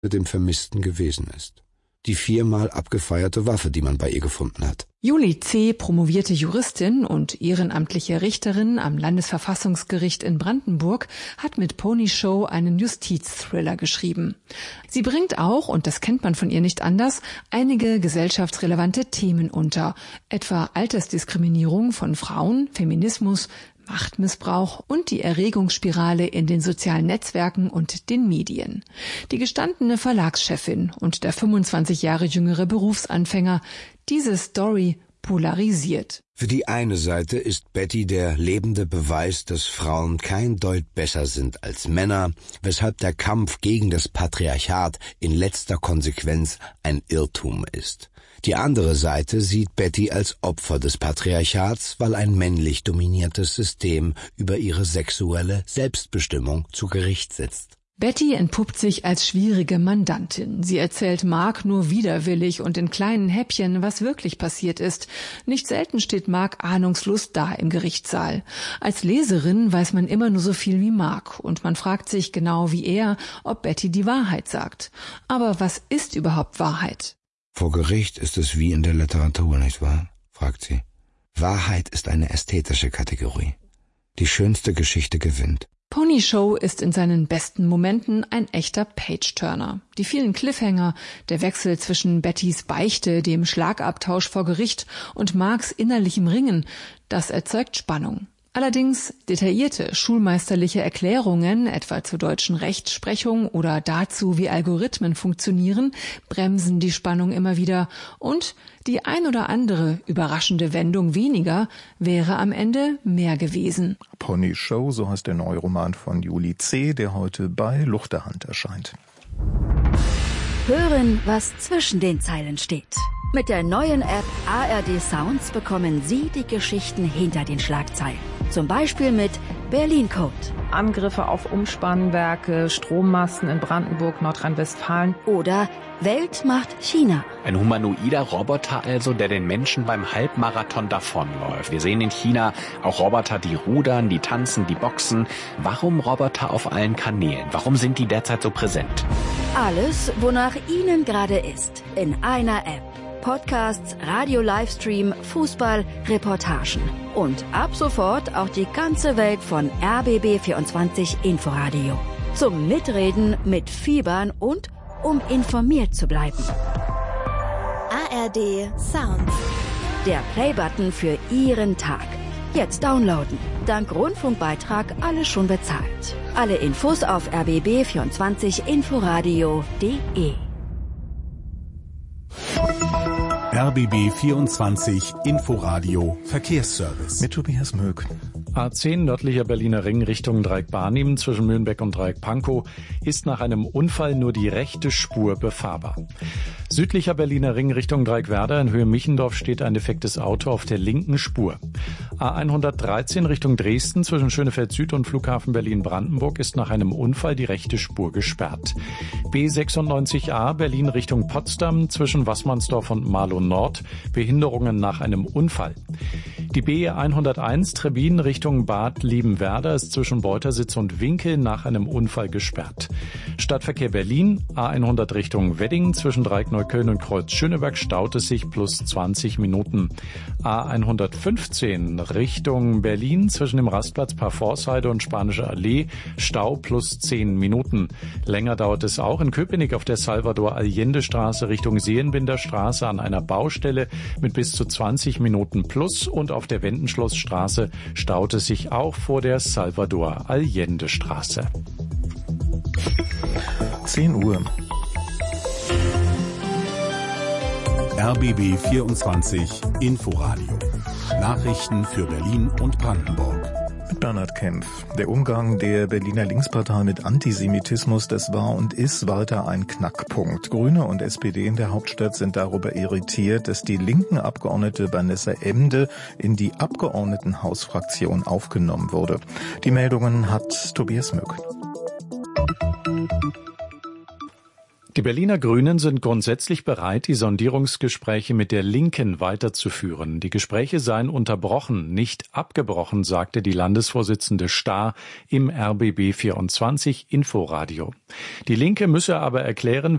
mit dem Vermissten gewesen ist. Die 4-mal abgefeierte Waffe, die man bei ihr gefunden hat. Julie C., promovierte Juristin und ehrenamtliche Richterin am Landesverfassungsgericht in Brandenburg, hat mit Pony Show einen Justizthriller geschrieben. Sie bringt auch, und das kennt man von ihr nicht anders, einige gesellschaftsrelevante Themen unter, etwa Altersdiskriminierung von Frauen, Feminismus, Machtmissbrauch und die Erregungsspirale in den sozialen Netzwerken und den Medien. Die gestandene Verlagschefin und der 25 Jahre jüngere Berufsanfänger, diese Story polarisiert. Für die eine Seite ist Betty der lebende Beweis, dass Frauen kein Deut besser sind als Männer, weshalb der Kampf gegen das Patriarchat in letzter Konsequenz ein Irrtum ist. Die andere Seite sieht Betty als Opfer des Patriarchats, weil ein männlich dominiertes System über ihre sexuelle Selbstbestimmung zu Gericht sitzt. Betty entpuppt sich als schwierige Mandantin. Sie erzählt Mark nur widerwillig und in kleinen Häppchen, was wirklich passiert ist. Nicht selten steht Mark ahnungslos da im Gerichtssaal. Als Leserin weiß man immer nur so viel wie Mark und man fragt sich genau wie er, ob Betty die Wahrheit sagt. Aber was ist überhaupt Wahrheit? Vor Gericht ist es wie in der Literatur, nicht wahr? Fragt sie. Wahrheit ist eine ästhetische Kategorie. Die schönste Geschichte gewinnt. Pony Show ist in seinen besten Momenten ein echter Page-Turner. Die vielen Cliffhanger, der Wechsel zwischen Bettys Beichte, dem Schlagabtausch vor Gericht und Marks innerlichem Ringen, das erzeugt Spannung. Allerdings detaillierte schulmeisterliche Erklärungen, etwa zur deutschen Rechtsprechung oder dazu, wie Algorithmen funktionieren, bremsen die Spannung immer wieder und die ein oder andere überraschende Wendung weniger wäre am Ende mehr gewesen. Pony Show, so heißt der neue Roman von Julie C., der heute bei Luchterhand erscheint. Hören, was zwischen den Zeilen steht. Mit der neuen App ARD Sounds bekommen Sie die Geschichten hinter den Schlagzeilen. Zum Beispiel mit Berlin Code. Angriffe auf Umspannwerke, Strommasten in Brandenburg, Nordrhein-Westfalen. Oder Welt macht China. Ein humanoider Roboter also, der den Menschen beim Halbmarathon davonläuft. Wir sehen in China auch Roboter, die rudern, die tanzen, die boxen. Warum Roboter auf allen Kanälen? Warum sind die derzeit so präsent? Alles, wonach Ihnen gerade ist, in einer App. Podcasts, Radio-Livestream, Fußball, Reportagen. Und ab sofort auch die ganze Welt von RBB24 Inforadio. Zum Mitreden, Mitfiebern und um informiert zu bleiben. ARD Sounds. Der Playbutton für Ihren Tag. Jetzt downloaden. Dank Rundfunkbeitrag alles schon bezahlt. Alle Infos auf rbb24inforadio.de. RBB 24 Inforadio Verkehrsservice. Mit Tobias Möck. A10 nördlicher Berliner Ring Richtung Dreieck Barnim zwischen Mühlenbeck und Dreieck Pankow ist nach einem Unfall nur die rechte Spur befahrbar. Südlicher Berliner Ring Richtung Dreieck Werder in Höhe Michendorf steht ein defektes Auto auf der linken Spur. A113 Richtung Dresden zwischen Schönefeld Süd und Flughafen Berlin-Brandenburg ist nach einem Unfall die rechte Spur gesperrt. B96A Berlin Richtung Potsdam zwischen Wassmannsdorf und Marlow Nord Behinderungen nach einem Unfall. Die B101 Trebin Richtung Bad Liebenwerda ist zwischen Beutersitz und Winkel nach einem Unfall gesperrt. Stadtverkehr Berlin, A100 Richtung Wedding zwischen Dreieck Neukölln und Kreuz Schöneberg staut es sich plus 20 Minuten. A115 Richtung Berlin zwischen dem Rastplatz Parforceheide und Spanische Allee Stau plus 10 Minuten. Länger dauert es auch in Köpenick auf der Salvador-Allende-Straße Richtung Seelenbinderstraße an einer Baustelle mit bis zu 20 Minuten plus und auf der Wendenschlossstraße staut es sich auch vor der Salvador-Allende-Straße. 10 Uhr. RBB 24 Inforadio. Nachrichten für Berlin und Brandenburg. Mit Bernhard Kempf. Der Umgang der Berliner Linkspartei mit Antisemitismus, das war und ist weiter ein Knackpunkt. Grüne und SPD in der Hauptstadt sind darüber irritiert, dass die linken Abgeordnete Vanessa Emde in die Abgeordnetenhausfraktion aufgenommen wurde. Die Meldungen hat Tobias Möck. Die Berliner Grünen sind grundsätzlich bereit, die Sondierungsgespräche mit der Linken weiterzuführen. Die Gespräche seien unterbrochen, nicht abgebrochen, sagte die Landesvorsitzende Stahr im RBB 24 Inforadio. Die Linke müsse aber erklären,